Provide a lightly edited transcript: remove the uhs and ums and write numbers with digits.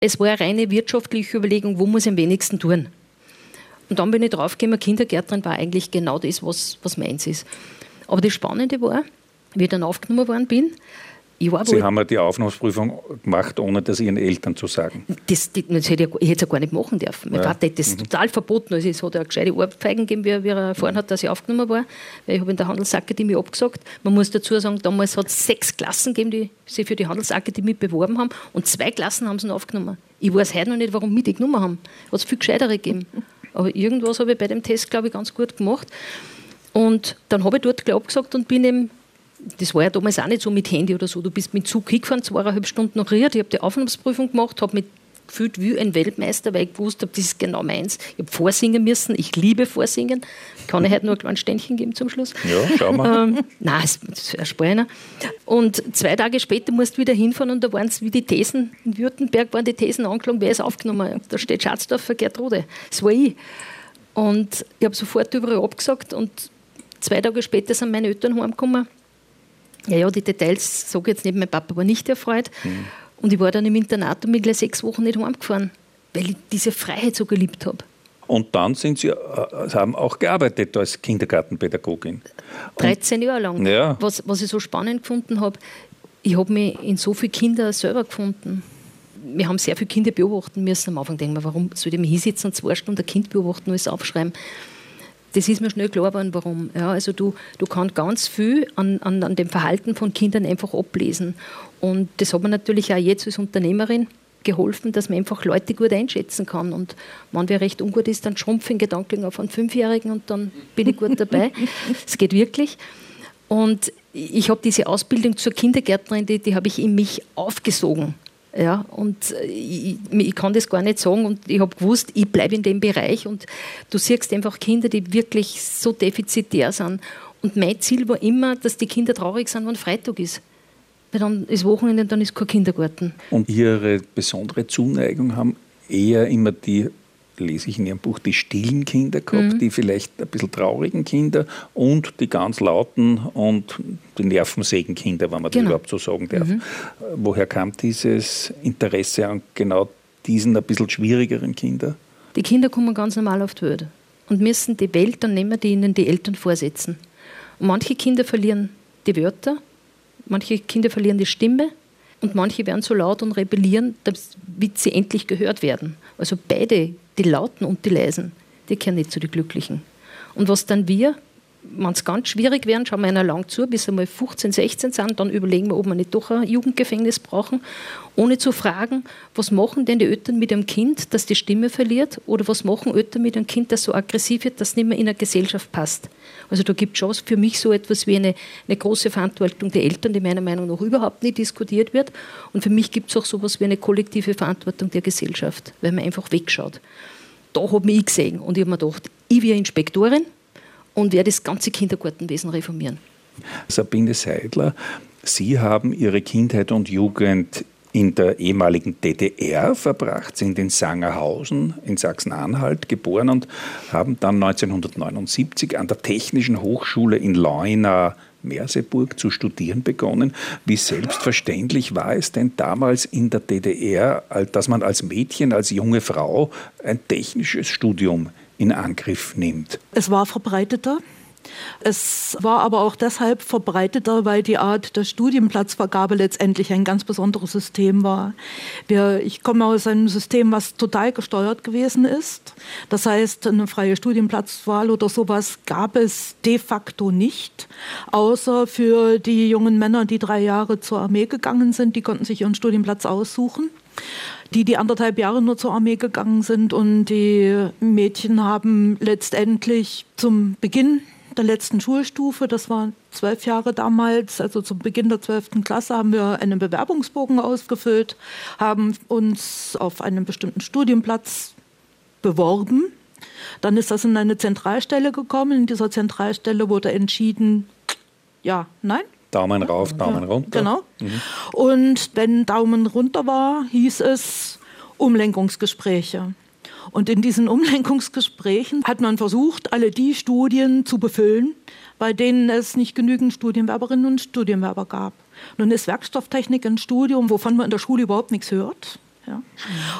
Es war eine reine wirtschaftliche Überlegung, wo muss ich am wenigsten tun. Und dann bin ich draufgekommen, Kindergärtnerin war eigentlich genau das, was meins ist. Aber das Spannende war, wie ich dann aufgenommen worden bin, Sie haben ja die Aufnahmeprüfung gemacht, ohne das Ihren Eltern zu sagen. Das hätte ich jetzt ja gar nicht machen dürfen. Mein Vater hat das total verboten. Also es hat eine gescheite Ohrfeigen gegeben, wie er erfahren hat, dass ich aufgenommen war. Weil ich habe in der Handelsakademie abgesagt. Man muss dazu sagen, damals hat es 6 Klassen gegeben, die sich für die Handelsakademie beworben haben. Und 2 Klassen haben sie noch aufgenommen. Ich weiß heute noch nicht, warum mich die genommen haben. Hat es viel gescheitere gegeben. Aber irgendwas habe ich bei dem Test, glaube ich, ganz gut gemacht. Und dann habe ich dort abgesagt und bin eben, das war ja damals auch nicht so mit Handy oder so, du bist mit Zug hingefahren, 2,5 Stunden nach Ried, ich habe die Aufnahmeprüfung gemacht, habe mich gefühlt wie ein Weltmeister, weil ich gewusst habe, das ist genau meins. Ich habe vorsingen müssen, ich liebe Vorsingen. Kann ich heute nur ein kleines Ständchen geben zum Schluss? Ja, schau mal. Nein, das erspare ich noch. Und 2 Tage später musst du wieder hinfahren und da waren es wie die Thesen, in Württemberg waren die Thesen angeklungen, wer ist aufgenommen? Da steht Schatzdorfer Gertrude, das war ich. Und ich habe sofort überall abgesagt und 2 Tage später sind meine Eltern heimgekommen. Ja, die Details sage ich jetzt nicht, mein Papa war nicht erfreut. Und ich war dann im Internat und bin gleich 6 Wochen nicht heimgefahren, weil ich diese Freiheit so geliebt habe. Und dann haben auch gearbeitet als Kindergartenpädagogin. 13 Jahre lang. Ja. Was ich so spannend gefunden habe, ich habe mich in so viele Kinder selber gefunden. Wir haben sehr viele Kinder beobachten müssen. Am Anfang denken wir, warum soll ich mich hinsitzen und 2 Stunden ein Kind beobachten und alles aufschreiben? Das ist mir schnell klar geworden, warum. Ja, also du kannst ganz viel an dem Verhalten von Kindern einfach ablesen. Und das hat mir natürlich auch jetzt als Unternehmerin geholfen, dass man einfach Leute gut einschätzen kann. Und wenn wer recht ungut ist, dann schrumpfe ich gedanklich auf einen 5-Jährigen und dann bin ich gut dabei. Es geht wirklich. Und ich habe diese Ausbildung zur Kindergärtnerin, die habe ich in mich aufgesogen. Ja, und ich kann das gar nicht sagen und ich habe gewusst, ich bleibe in dem Bereich und du siehst einfach Kinder, die wirklich so defizitär sind. Und mein Ziel war immer, dass die Kinder traurig sind, wenn Freitag ist. Weil dann ist Wochenende, dann ist kein Kindergarten. Und Ihre besondere Zuneigung haben eher immer die, lese ich in Ihrem Buch, die stillen Kinder gehabt, die vielleicht ein bisschen traurigen Kinder und die ganz lauten und die Nervensägenkinder, wenn man das überhaupt so sagen darf. Woher kam dieses Interesse an genau diesen ein bisschen schwierigeren Kindern? Die Kinder kommen ganz normal auf die Welt und müssen die Welt dann nehmen, die ihnen die Eltern vorsetzen. Und manche Kinder verlieren die Wörter, manche Kinder verlieren die Stimme und manche werden so laut und rebellieren, damit sie endlich gehört werden. Also beide, die Lauten und die Leisen, die gehören nicht zu den Glücklichen. Und was dann wir, wenn es ganz schwierig werden, schauen wir einer lang zu, bis wir mal 15, 16 sind, dann überlegen wir, ob wir nicht doch ein Jugendgefängnis brauchen, ohne zu fragen, was machen denn die Eltern mit einem Kind, das die Stimme verliert, oder was machen Eltern mit einem Kind, das so aggressiv wird, das nicht mehr in eine Gesellschaft passt. Also da gibt es schon für mich so etwas wie eine große Verantwortung der Eltern, die meiner Meinung nach überhaupt nicht diskutiert wird. Und für mich gibt es auch so etwas wie eine kollektive Verantwortung der Gesellschaft, weil man einfach wegschaut. Da habe ich gesehen und ich habe mir gedacht, ich wäre Inspektorin und werde das ganze Kindergartenwesen reformieren. Sabine Seidler, Sie haben Ihre Kindheit und Jugend in der ehemaligen DDR verbracht, sind in Sangerhausen in Sachsen-Anhalt geboren und haben dann 1979 an der Technischen Hochschule in Leuna-Merseburg zu studieren begonnen. Wie selbstverständlich war es denn damals in der DDR, dass man als Mädchen, als junge Frau ein technisches Studium in Angriff nimmt? Es war verbreiteter. Es war aber auch deshalb verbreiteter, weil die Art der Studienplatzvergabe letztendlich ein ganz besonderes System war. Ich komme aus einem System, was total gesteuert gewesen ist. Das heißt, eine freie Studienplatzwahl oder sowas gab es de facto nicht, außer für die jungen Männer, die 3 Jahre zur Armee gegangen sind. Die konnten sich ihren Studienplatz aussuchen. Die 1,5 Jahre nur zur Armee gegangen sind, und die Mädchen haben letztendlich zum Beginn der letzten Schulstufe, das war 12 Jahre damals, also zum Beginn der 12. Klasse, haben wir einen Bewerbungsbogen ausgefüllt, haben uns auf einen bestimmten Studienplatz beworben. Dann ist das in eine Zentralstelle gekommen. In dieser Zentralstelle wurde entschieden, ja, nein. Daumen rauf, Daumen runter. Genau. Und wenn Daumen runter war, hieß es Umlenkungsgespräche. Und in diesen Umlenkungsgesprächen hat man versucht, alle die Studien zu befüllen, bei denen es nicht genügend Studienwerberinnen und Studienwerber gab. Nun ist Werkstofftechnik ein Studium, wovon man in der Schule überhaupt nichts hört. Ja.